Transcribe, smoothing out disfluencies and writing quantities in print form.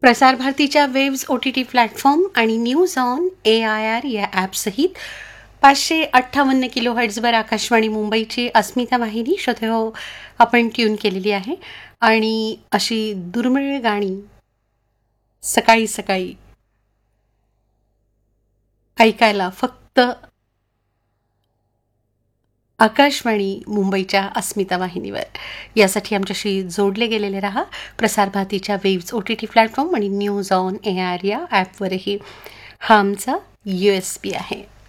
प्रसार भारतीच्या waves OTT platform आणि न्यूज ऑन AIR या ॲपसहित 558 किलोहर्ट्झवर आकाशवाणी मुंबईची अस्मिता वाहिनी श्रोतेहो आपण ट्यून केलेली आहे. आणि अशी दुर्मिळ गाणी सकाळी सकाळी ऐकायला फक्त आकाशवाणी मुंबईच्या अस्मिता वाहिनीवर. यासाठी आमच्याशी जोडले गेलेले राहा. प्रसार भारतीच्या वेव्ज OTT प्लॅटफॉर्म आणि न्यूज ऑन AIR या ॲपवरही हा आमचा USB आहे.